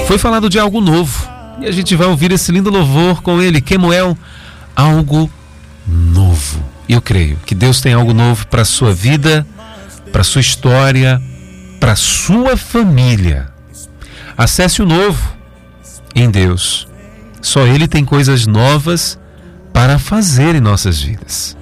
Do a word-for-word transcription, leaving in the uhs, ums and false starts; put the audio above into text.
Foi falado de algo novo. E a gente vai ouvir esse lindo louvor com ele, Kemuel, algo novo. Eu creio que Deus tem algo novo para a sua vida, para a sua história, para a sua família. Acesse o novo em Deus. Só Ele tem coisas novas para fazer em nossas vidas.